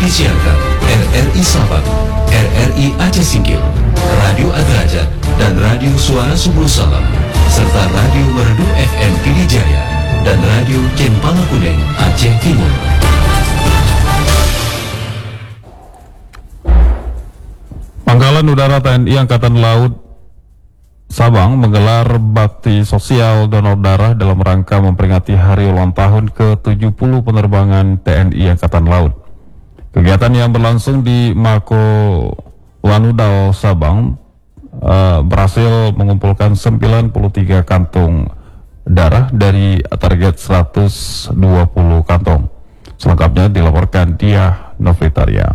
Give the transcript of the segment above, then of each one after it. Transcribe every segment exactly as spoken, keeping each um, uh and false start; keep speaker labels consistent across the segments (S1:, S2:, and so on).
S1: disiarkan R R I Sabang, R R I Aceh Singkil, Radio Adrajat, dan Radio Suara Subul Salam, serta Radio Merdu F M Pidijaya, dan Radio Cempala Kuning Aceh Timur.
S2: Pangkalan Udara T N I Angkatan Laut Sabang menggelar bakti sosial donor darah dalam rangka memperingati hari ulang tahun ke tujuh puluh penerbangan T N I Angkatan Laut. Kegiatan yang berlangsung di Mako Lanudal Sabang uh, berhasil mengumpulkan sembilan puluh tiga kantung darah dari target seratus dua puluh kantong. Selengkapnya dilaporkan Diah Novitaria.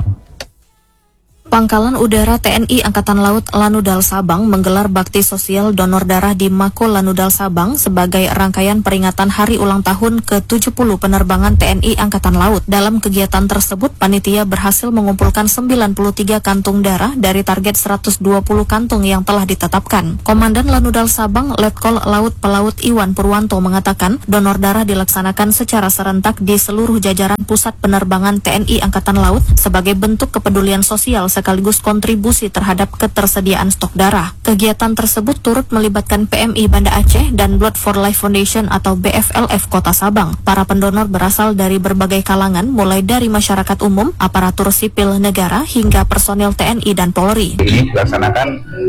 S3: Pangkalan Udara T N I Angkatan Laut Lanudal Sabang menggelar bakti sosial donor darah di Mako Lanudal Sabang sebagai rangkaian peringatan hari ulang tahun ke tujuh puluh penerbangan T N I Angkatan Laut. Dalam kegiatan tersebut, panitia berhasil mengumpulkan sembilan puluh tiga kantung darah dari target seratus dua puluh kantung yang telah ditetapkan. Komandan Lanudal Sabang, Letkol Laut Pelaut Iwan Purwanto mengatakan, donor darah dilaksanakan secara serentak di seluruh jajaran pusat penerbangan T N I Angkatan Laut sebagai bentuk kepedulian sosial sekaligus kontribusi terhadap ketersediaan stok darah. Kegiatan tersebut turut melibatkan P M I Banda Aceh dan Blood for Life Foundation atau B F L F Kota Sabang. Para pendonor berasal dari berbagai kalangan, mulai dari masyarakat umum, aparatur sipil negara, hingga personil T N I dan Polri.
S4: Ini dilaksanakan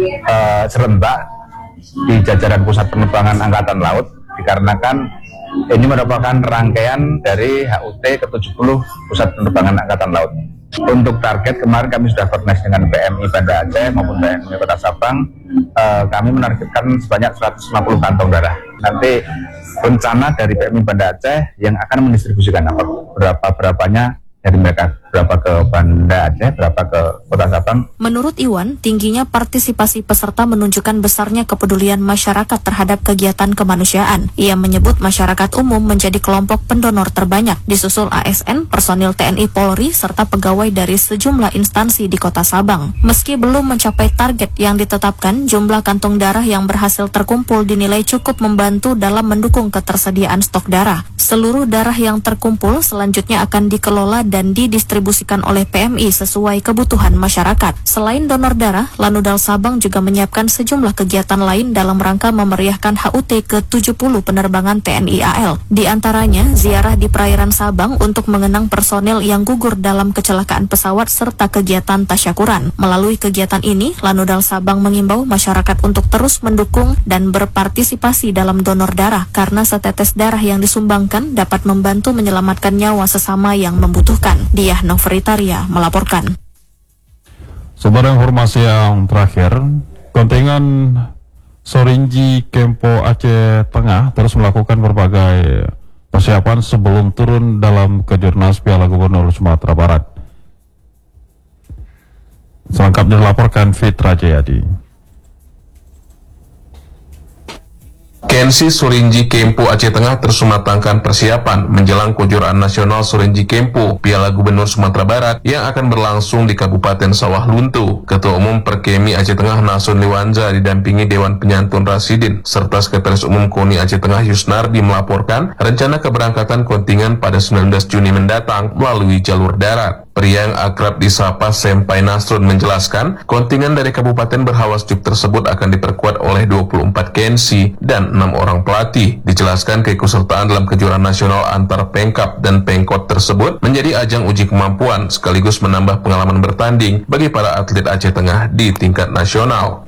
S4: uh, serentak di jajaran pusat penerbangan Angkatan Laut dikarenakan ini merupakan rangkaian dari H U T ke tujuh puluh pusat penerbangan Angkatan Laut. Untuk target kemarin kami sudah koordinasi dengan P M I Banda Aceh maupun P M I Kota Sabang, uh, kami menargetkan sebanyak seratus lima puluh kantong darah. Nanti rencana dari P M I Banda Aceh yang akan mendistribusikan apa berapa berapanya dari mereka, berapa ke Banda Aceh, berapa ke Kota Sabang.
S3: Menurut Iwan, tingginya partisipasi peserta menunjukkan besarnya kepedulian masyarakat terhadap kegiatan kemanusiaan. Ia menyebut masyarakat umum menjadi kelompok pendonor terbanyak, disusul A S N, personil T N I Polri, serta pegawai dari sejumlah instansi di Kota Sabang. Meski belum mencapai target yang ditetapkan, jumlah kantong darah yang berhasil terkumpul dinilai cukup membantu dalam mendukung ketersediaan stok darah. Seluruh darah yang terkumpul selanjutnya akan dikelola dan didistribusikan oleh P M I sesuai kebutuhan masyarakat. Selain donor darah, Lanudal Sabang juga menyiapkan sejumlah kegiatan lain dalam rangka memeriahkan H U T ke tujuh puluh penerbangan T N I A L. Di antaranya, ziarah di perairan Sabang untuk mengenang personel yang gugur dalam kecelakaan pesawat serta kegiatan tasyakuran. Melalui kegiatan ini, Lanudal Sabang mengimbau masyarakat untuk terus mendukung dan berpartisipasi dalam donor darah karena setetes darah yang disumbangkan dapat membantu menyelamatkan nyawa sesama yang membutuhkan. Diah Novritaria melaporkan.
S2: Saudara, informasi yang terakhir, kontingen Sorinji Kempo Aceh Tengah terus melakukan berbagai persiapan sebelum turun dalam kejurnas Piala Gubernur Sumatera Barat. Selengkapnya dilaporkan Fitra Jayadi.
S5: Kensi Sorinji Kempo Aceh Tengah terus mematangkan persiapan menjelang kejuaraan nasional Sorinji Kempo Piala Gubernur Sumatera Barat yang akan berlangsung di Kabupaten Sawah Lunto. Ketua Umum Perkemi Aceh Tengah Nasun Liwanza didampingi Dewan Penyantun Rasidin serta Sekretaris Umum KONI Aceh Tengah Yusnardi melaporkan rencana keberangkatan kontingen pada sembilan belas Juni mendatang melalui jalur darat. Pria yang akrab disapa Sempai Nasrun menjelaskan, kontingen dari Kabupaten Berhawas Juk tersebut akan diperkuat oleh dua puluh empat Kensi dan enam orang pelatih. Dijelaskan keikutsertaan dalam kejuaraan nasional antar Pengkap dan Pengkot tersebut menjadi ajang uji kemampuan sekaligus menambah pengalaman bertanding bagi para atlet Aceh Tengah di tingkat nasional.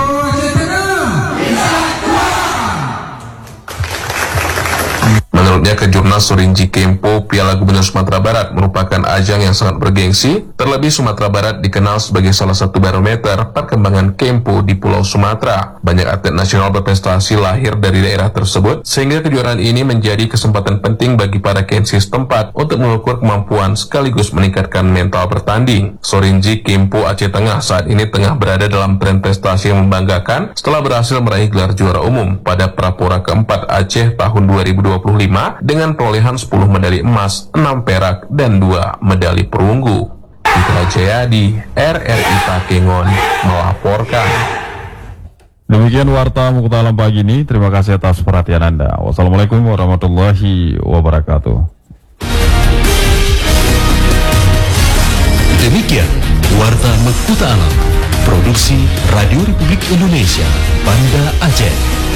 S5: Menurutnya, kejurnas Sorinji Kempo Piala Gubernur Sumatera Barat merupakan ajang yang sangat bergengsi, terlebih Sumatera Barat dikenal sebagai salah satu barometer perkembangan Kempo di Pulau Sumatera. Banyak atlet nasional berprestasi lahir dari daerah tersebut, sehingga kejuaraan ini menjadi kesempatan penting bagi para Kensi setempat untuk mengukur kemampuan sekaligus meningkatkan mental bertanding. Sorinji Kempo Aceh Tengah saat ini tengah berada dalam tren prestasi yang membanggakan setelah berhasil meraih gelar juara umum pada Prapora keempat Aceh tahun dua ribu dua puluh lima dengan perolehan sepuluh medali emas, enam perak, dan dua medali perunggu. Fitra Jayadi, R R I Takengon melaporkan.
S2: Demikian warta Mukhtar Alam pagi ini. Terima kasih atas perhatian Anda. Wassalamualaikum warahmatullahi wabarakatuh.
S1: Demikian Warta Mekuta Alam, Produksi Radio Republik Indonesia, Banda Aceh.